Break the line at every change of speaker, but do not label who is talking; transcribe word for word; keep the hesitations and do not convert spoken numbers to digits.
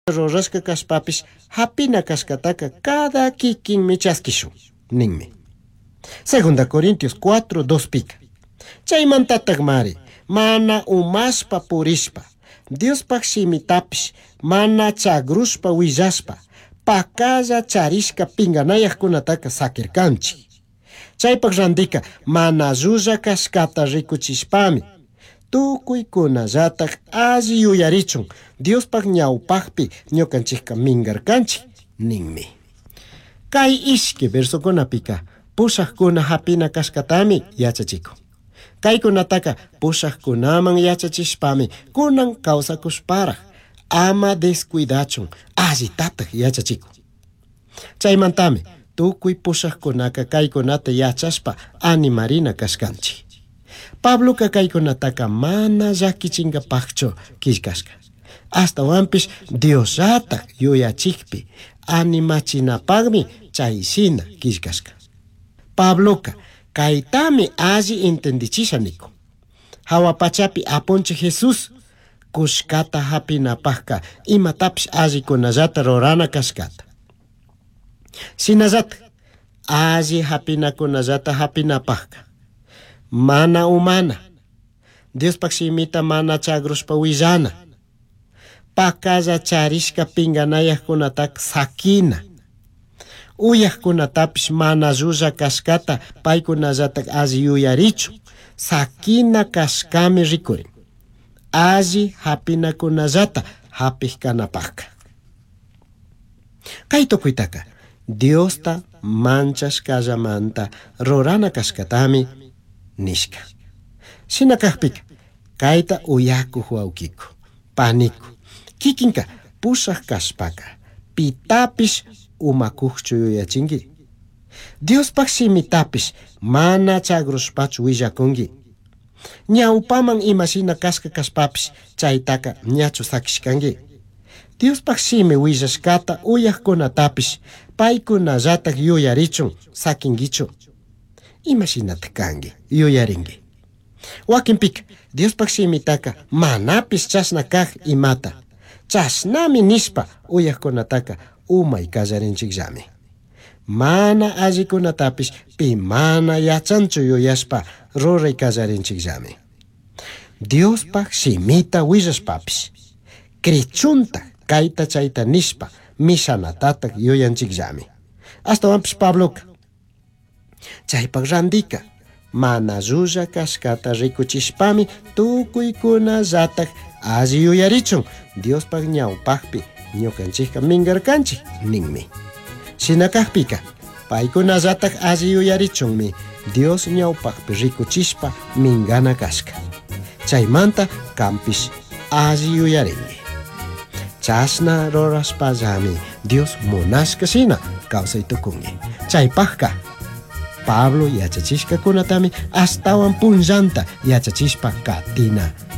rurasqa kaspapis hapina kaskataqa cada kikinmi chaskishun ninmi. Segunda Corintios cuatro dos pica. Chaymantataq mari mana umaspa purishpa Diospaq simitapish mana chagruspa willashpa pakalla charishka pinganayaqkunataqa sakirkanchik. Chaypaq randika mana llulla kashkata rikuchishpami tukuykunallataq alli yuyarichun Diospaq ñawpaqpi ñukanchikqa mingarkanchik ninmi. Kay ishki versukunapika pushaqkuna hapina kashkatami yachachikun. Kaykunataqa pushaqkunaman yachachishpami kunan kawsakushparaq ama descuidachun allitataq yachachikun. Chaymantami tukuy pushaqkunaqa kaykunata yachashpa animarina kashkanchik. Pabloqa kaykunataqa mana llakichinkapaqchu killkashka. Astawanpish Diosataq yuyachikpi animachinapaqmi chaysina killkashka. Pabloqa kaytami alli entendichishaniko. Hawapachapi apunchi Jesus kushkata hapinapaqqa imatapish allikunallata rurana kashkata. Sinallata alli hapinakunallata hapinapaqqa mana umana Diospaq simita mana chagrushpa willana pakalla charishka pinganayaqkunataqa sakina uyaqkunatapish mana llulla kashkata paykunallataq alli yuyarichu sakina kashkami rikurin alli hapinakunallata hapiqkanapaqqa. Kay tukuytaqa Diosta manchashkallamanta rurana kashkatami nishka. Shinakaqpika kayta uyakuq wawkiku paniku kikinka pushaq kashpaqa pitapish umakuqchu yuyachinki. Diospaq simitapish mana chagrushpachu willakunki. Ñawpaman imashina kashka kashpapish chaytaqa ñachu sakishkanki. Diospaq simi willashkata uyaqkunatapish paykunallataq yuyarichun sakinkichu. Imashinata kanki yuyarinki. Wakinpika Diospaq simitaqa manapish chashna kaq imata chashnami nishpa uyaqkunataqa umay kallarinchikllami. Mana allikunatapish pi mana yachanchu yuyashpa ruray kallarinchikllami. Diospaq simita willashpapish krichunta kayta chayta nishpa mishanatatak yuyanchikllami. Astawanpish Pabloqa chaypaq randika mana llulla kashkata rikuchishpami tukuykunallataq alli yuyarichun Diospaq ñawpaqpi ñukanchikqa mingarkanchik ninmi. Shinakaqpika paykunallataq alli yuyarichunmi Dios ñawpaqpi rikuchishpa mingana kashka. Chaymanta kampish alli yuyarinki. Chashna rurashpallami Dios munashka shina kawsaytukunki. Chaypaqqa Pablo yachachishka kunatami astawan punllanta yachachishpa katina